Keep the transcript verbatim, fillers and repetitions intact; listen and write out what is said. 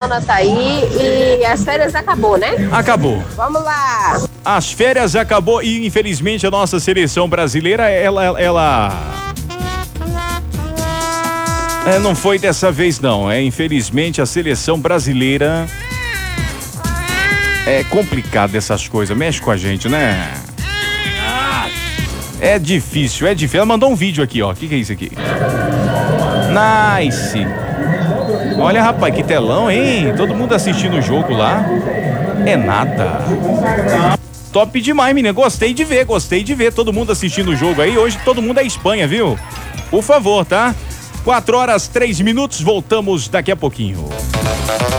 semana tá aí e as férias acabou, né? Acabou. Vamos lá. As férias acabou e infelizmente a nossa seleção brasileira, ela... ela... É, não foi dessa vez não, é infelizmente a seleção brasileira é complicado essas coisas, mexe com a gente, né? É difícil, é difícil. Ela mandou um vídeo aqui, ó. O que, que é isso aqui? Nice. Olha, rapaz, que telão, hein? Todo mundo assistindo o jogo lá. É nada. Top demais, menina. Gostei de ver, gostei de ver todo mundo assistindo o jogo aí. Hoje todo mundo é Espanha, viu? Por favor, tá? Quatro horas, três minutos. Voltamos daqui a pouquinho.